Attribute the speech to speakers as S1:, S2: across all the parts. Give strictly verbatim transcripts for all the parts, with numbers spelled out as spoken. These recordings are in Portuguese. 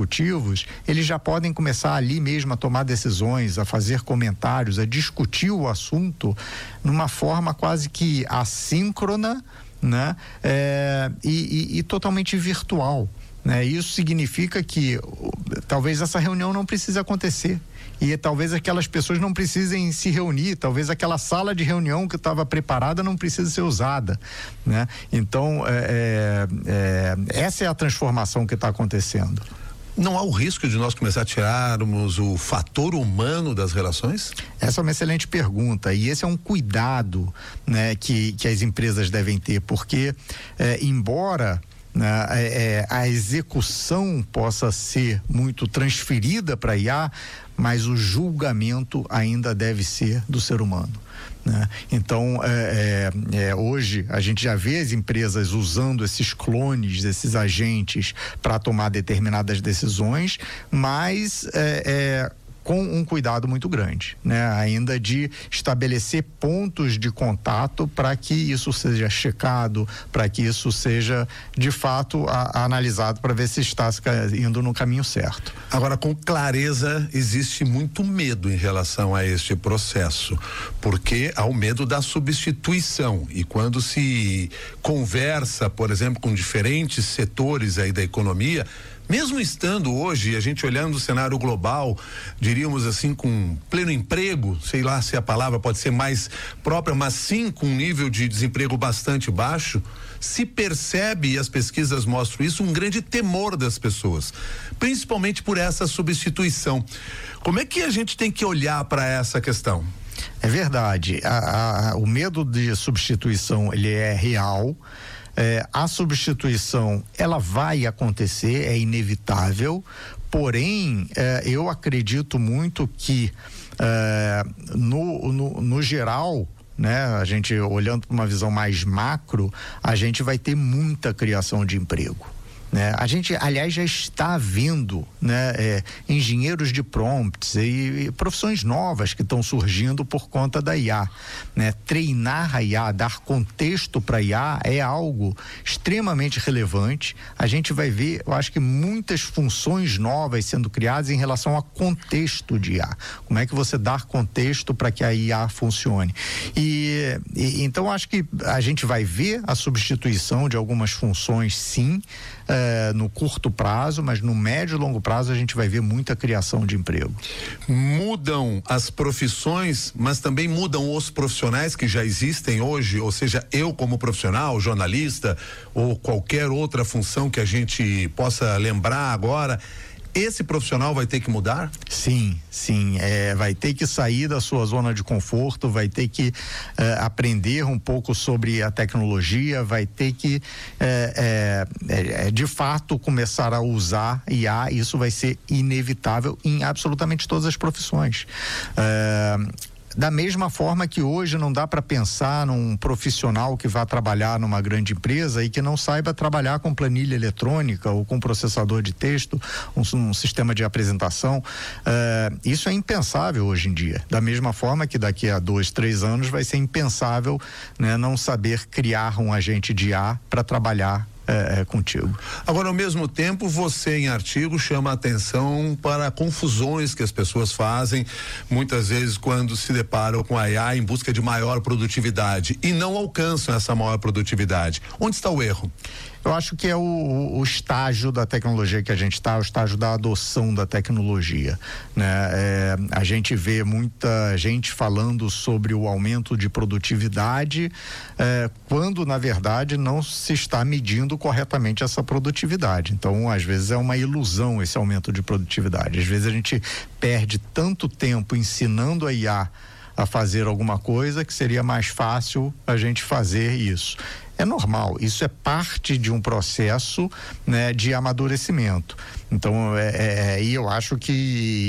S1: executivos, eles já podem começar ali mesmo a tomar decisões, a fazer comentários, a discutir o assunto numa forma quase que assíncrona, né? É, e, e, e totalmente virtual, né? Isso significa que talvez essa reunião não precise acontecer. E talvez aquelas pessoas não precisem se reunir, talvez aquela sala de reunião que estava preparada não precise ser usada, né? Então, é, é, essa é a transformação que está acontecendo.
S2: Não há o risco de nós começar a tirarmos o fator humano das relações?
S1: Essa é uma excelente pergunta, e esse é um cuidado, né, que, que as empresas devem ter, porque é, embora né, é, a execução possa ser muito transferida para a I A, mas o julgamento ainda deve ser do ser humano, né? Então, é, é, é, hoje a gente já vê as empresas usando esses clones, esses agentes para tomar determinadas decisões, mas é, é, com um cuidado muito grande, né? Ainda de estabelecer pontos de contato para que isso seja checado, para que isso seja de fato a, a analisado para ver se está indo no caminho certo.
S2: Agora, com clareza, existe muito medo em relação a este processo, porque há o medo da substituição, e quando se conversa, por exemplo, com diferentes setores aí da economia, mesmo estando hoje, a gente olhando o cenário global, diríamos assim, com pleno emprego, sei lá se a palavra pode ser mais própria, mas sim com um nível de desemprego bastante baixo, se percebe, e as pesquisas mostram isso, um grande temor das pessoas, principalmente por essa substituição. Como é que a gente tem que olhar para essa questão?
S1: É verdade, a, a, o medo de substituição, ele é real. É, a substituição, ela vai acontecer, é inevitável, porém, é, eu acredito muito que é, no, no, no geral, né, a gente olhando para uma visão mais macro, a gente vai ter muita criação de emprego, né? A gente, aliás, já está vendo, né, é, engenheiros de prompts e, e profissões novas que estão surgindo por conta da I A, né? Treinar a I A, dar contexto para a I A é algo extremamente relevante. A gente vai ver, eu acho que muitas funções novas sendo criadas em relação a contexto de I A. Como é que você dá contexto para que a I A funcione? E, e então acho que a gente vai ver a substituição de algumas funções, sim, É, no curto prazo, mas no médio e longo prazo a gente vai ver muita criação de emprego.
S2: Mudam as profissões, mas também mudam os profissionais que já existem hoje, ou seja, eu como profissional, jornalista ou qualquer outra função que a gente possa lembrar agora, esse profissional vai ter que mudar?
S1: Sim, sim, é, vai ter que sair da sua zona de conforto, vai ter que é, aprender um pouco sobre a tecnologia, vai ter que é, é, é, de fato começar a usar I A. Isso vai ser inevitável em absolutamente todas as profissões. É, Da mesma forma que hoje não dá para pensar num profissional que vá trabalhar numa grande empresa e que não saiba trabalhar com planilha eletrônica ou com processador de texto, um, um sistema de apresentação. Uh, isso é impensável hoje em dia. Da mesma forma que daqui a dois, três anos vai ser impensável, né, não saber criar um agente de I A para trabalhar É, é contigo.
S2: Agora, ao mesmo tempo, você em artigo chama a atenção para confusões que as pessoas fazem muitas vezes quando se deparam com a I A em busca de maior produtividade e não alcançam essa maior produtividade. Onde está o erro?
S1: Eu acho que é o, o estágio da tecnologia que a gente está, o estágio da adoção da tecnologia, né? É, a gente vê muita gente falando sobre o aumento de produtividade, é, quando na verdade não se está medindo corretamente essa produtividade. Então, às vezes é uma ilusão esse aumento de produtividade. Às vezes a gente perde tanto tempo ensinando a I A a fazer alguma coisa que seria mais fácil a gente fazer isso. É normal, isso é parte de um processo, né, de amadurecimento. Então, é, é, e eu acho que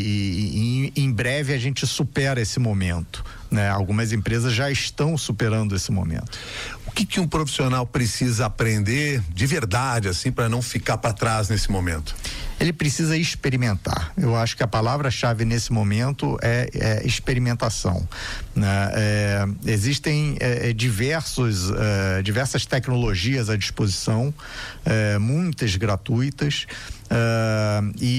S1: em, em breve a gente supera esse momento, né? Algumas empresas já estão superando esse momento.
S2: O que que um profissional precisa aprender de verdade, assim, para não ficar para trás nesse momento?
S1: Ele precisa experimentar. Eu acho que a palavra-chave nesse momento é, é experimentação, né? É, existem é, diversos, é, diversas tecnologias à disposição, é, muitas gratuitas, é, e